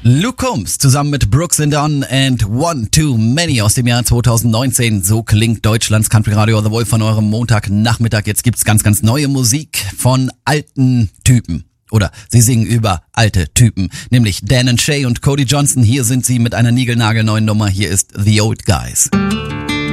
Luke Combs zusammen mit Brooks and Dunn and One Too Many aus dem Jahr 2019. So klingt Deutschlands Country Radio The Wolf von eurem Montagnachmittag. Jetzt gibt's ganz, ganz neue Musik von alten Typen. Oder sie singen über alte Typen. Nämlich Dan and Shay und Cody Johnson. Hier sind sie mit einer niegelnagelneuen Nummer. Hier ist The Old Guys.